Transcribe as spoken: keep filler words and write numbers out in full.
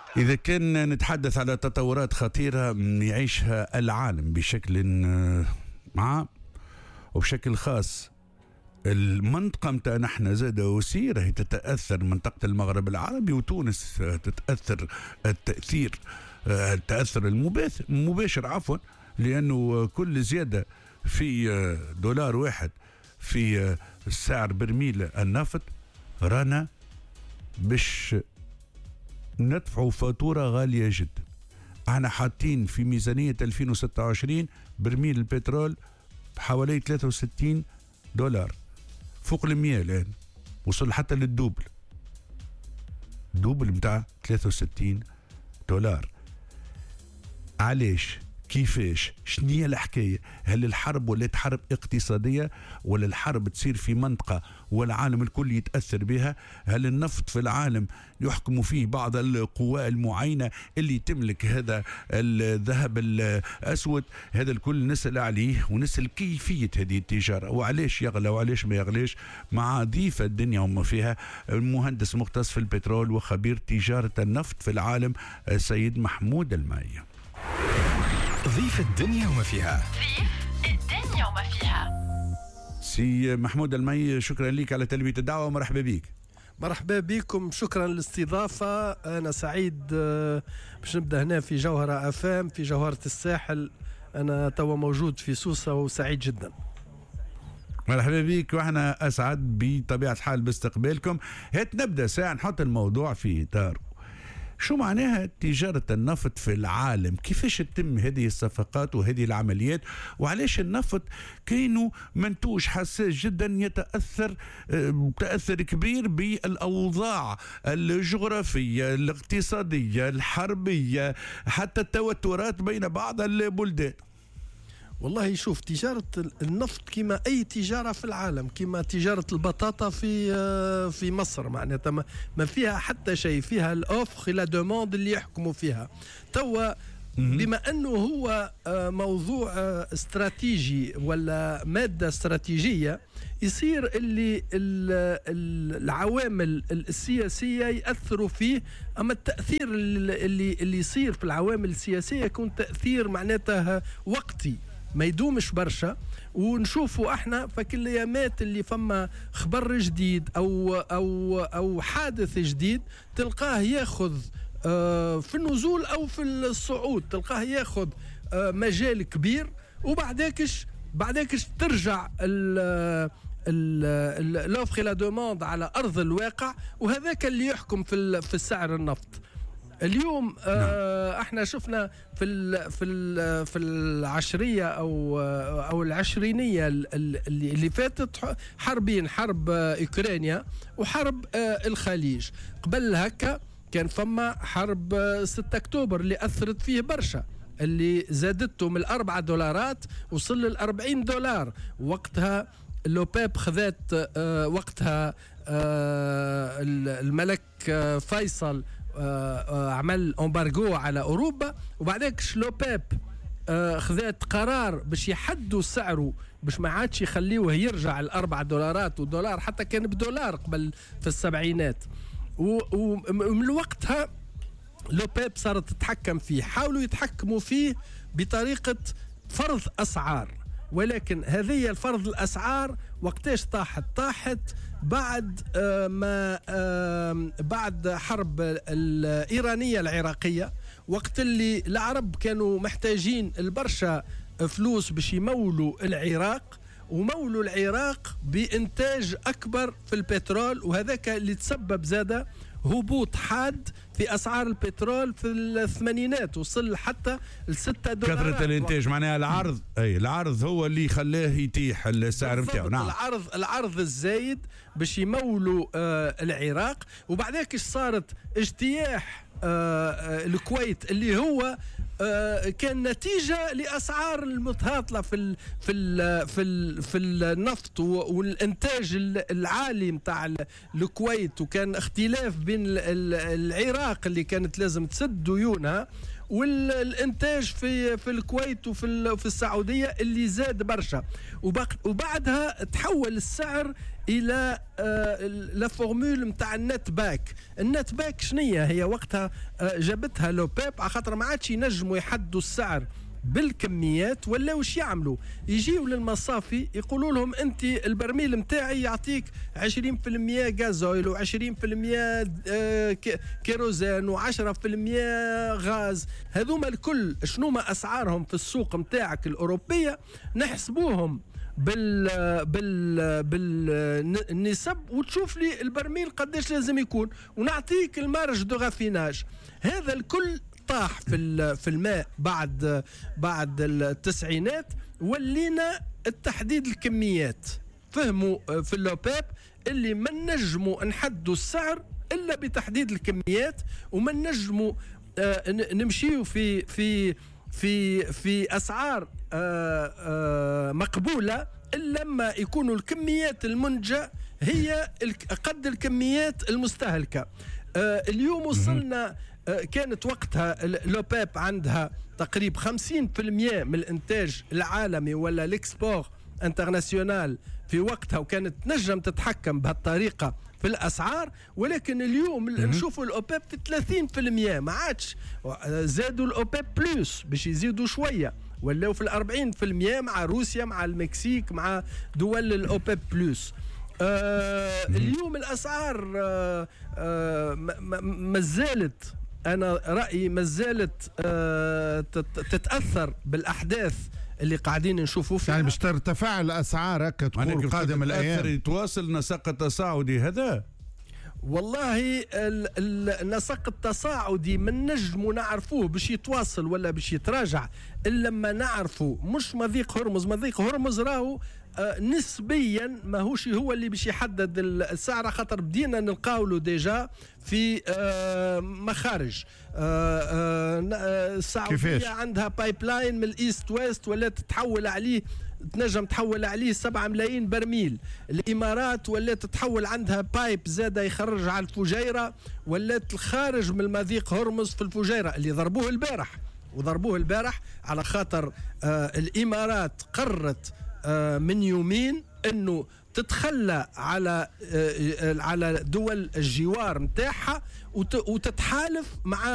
إذا كان نتحدث على تطورات خطيرة يعيشها العالم بشكل عام وبشكل خاص المنطقة متاعنا نحن زاد وسيرة تتأثر منطقة المغرب العربي وتونس تتأثر التأثير التأثر المباشر عفوا، لأنه كل زيادة في دولار واحد في سعر برميل النفط رانا باش ندفعوا فاتورة غالية جدا. احنا حاطين في ميزانية ألفين وستة وعشرين برميل البترول حوالي ثلاثة وستين دولار، فوق المية الآن، وصل حتى للدوبل، دوبل متاع ثلاثة وستين دولار. علاش؟ كيفاش؟ شنية الحكاية؟ هل الحرب ولات حرب اقتصادية ولا الحرب تصير في منطقة والعالم الكل يتأثر بها؟ هل النفط في العالم يحكم فيه بعض القوى المعينة اللي تملك هذا الذهب الأسود؟ هذا الكل نسأل عليه ونسأل كيفية هذه التجارة وعلاش يغلى وعلاش ما يغلاش، مع ضيف الدنيا وما فيها المهندس مختص في البترول وخبير تجارة النفط في العالم السيد محمود الماي. ضيف الدنيا وما فيها. ضيف الدنيا وما فيها. سي محمود الماي، شكرا لك على تلبية الدعوة ومرحبا بك. مرحبا بكم، شكرا للاستضافة. أنا سعيد باش نبدأ هنا في جوهرة أفام في جوهرة الساحل. أنا توا موجود في سوسة وسعيد جدا. مرحبا بك واحنا أسعد بطبيعة الحال باستقبالكم. هات نبدأ ساعة نحط الموضوع في إطاره. شو معناها تجارة النفط في العالم؟ كيفاش تتم هذه الصفقات وهذه العمليات؟ وعلاش النفط كاينو منتوج حساس جدا يتأثر تأثر كبير بالأوضاع الجغرافية الاقتصادية الحربية حتى التوترات بين بعض البلدان؟ والله شوف، تجارة النفط كما أي تجارة في العالم، كما تجارة البطاطا في في مصر، معناتها ما فيها حتى شيء، فيها الأوفر لا دوموند اللي يحكموا فيها. توا بما أنه هو موضوع استراتيجي ولا مادة استراتيجية، يصير اللي العوامل السياسية يأثروا فيه. أما التأثير اللي اللي يصير في العوامل السياسية يكون تأثير معناتها وقتي، ما يدومش برشا. ونشوفوا احنا فكل الايامات اللي فما خبر جديد او او او حادث جديد تلقاه ياخذ اه في النزول او في الصعود، تلقاه ياخذ اه مجال كبير، وبعداكش بعداكش ترجع ال الاوفر لا دوموند على ارض الواقع، وهذاك اللي يحكم في في السعر النفط. اليوم آه احنا شفنا في ال في ال في العشريه او او العشرينيه اللي, اللي فاتت حربين، حرب اوكرانيا وحرب آه الخليج. قبل هكا كان فما حرب ستة أكتوبر اللي اثرت فيه برشا، اللي زادته من الأربعة دولارات وصل للأربعين دولار. وقتها لوبيب خذت آه وقتها آه الملك آه فيصل آه عمل امبارغو على اوروبا، وبعدك شلوبيب آه خذت قرار باش يحدوا سعره، باش ما عادش يخليوه يرجع الأربع دولارات، والدولار حتى كان بدولار قبل في السبعينات. ومن وقتها لوبيب صارت تتحكم فيه، حاولوا يتحكموا فيه بطريقة فرض أسعار، ولكن هذه الفرض الأسعار وقتاش طاحت طاحت بعد آه ما آه بعد حرب الإيرانية العراقية، وقت اللي العرب كانوا محتاجين البرشا فلوس باش يمولوا العراق، ومولوا العراق بإنتاج أكبر في البترول، وهذاك اللي تسبب زادة هبوط حاد في أسعار البترول في الثمانينات، وصل حتى الستة دولارات. كثرة الانتاج معناها العرض، اي العرض هو اللي خلاه يتيح السعر نتاعو. نعم، العرض العرض الزايد باش يمولوا آه العراق، وبعدك صارت اجتياح آه آه الكويت اللي هو آه كان نتيجة لأسعار المتهاطلة في ال في ال في ال في النفط والإنتاج العالي متاع الكويت، وكان اختلاف بين العراق اللي كانت لازم تسد ديونها والانتاج في في الكويت وفي في السعوديه اللي زاد برشا، وبعدها تحول السعر الى لا فورمول نتاع النت باك. النت باك شنية هي؟ وقتها جابتها لوبيب على خاطر ما عادش ينجموا يحدوا السعر بالكميات، ولا وش يعملوا؟ يجيوا للمصافي يقولوا لهم انت البرميل متاعي يعطيك عشرين بالمئة غازويل وعشرين بالمئة كيروزين وعشرة بالمئة غاز. هذوما الكل شنوما اسعارهم في السوق متاعك الاوروبيه، نحسبوهم بال بال بالنسب وتشوف لي البرميل قداش لازم يكون ونعطيك المارج دو غافيناج. هذا الكل طاح في في الماء بعد بعد التسعينات. ولينا التحديد الكميات، فهموا في اللوبيب اللي ما نجموا نحدوا السعر الا بتحديد الكميات، وما نجموا نمشيوا في في في في اسعار مقبوله الا لما يكونوا الكميات المنتجه هي قد الكميات المستهلكه. اليوم وصلنا، كانت وقتها لوبيب عندها تقريبا خمسين بالمئة من الانتاج العالمي ولا الاكسبور انترناسيونال في وقتها، وكانت نجم تتحكم بهالطريقه في الاسعار. ولكن اليوم نشوفوا الاوبيب في ثلاثين بالمئة، ما عادش زادوا الاوبيب بلس باش يزيدوا شويه، ولاو في الأربعين بالمئة مع روسيا مع المكسيك مع دول الاوبيب بلس. آه اليوم الاسعار آه آه ما زالت، انا رايي ما زالت آه تتاثر بالاحداث اللي قاعدين نشوفوا فيها. يعني باش ترتفع الاسعار هكا تكون قادم الايام يتواصل نسق التصاعدي هذا. والله النسق التصاعدي من نجم نعرفوه باش يتواصل ولا باش يتراجع الا لما نعرفوا مش مضيق هرمز. مضيق هرمز راهو آه نسبيا ماهوش هو اللي باش يحدد السعر، خاطر بدينا نلقاو له ديجا في آه مخارج. آه آه السعوديه عندها بايب لاين من الايست ويست ولا تتحول عليه، تنجم تحول عليه سبعة ملايين برميل. الامارات ولا تتحول عندها بايب زاده يخرج على الفجيره، ولا الخارج من المضيق هرمز في الفجيره اللي ضربوه البارح وضربوه البارح على خاطر آه الامارات قررت آه من يومين انه تتخلى على آه على دول الجوار نتاعها وتتحالف مع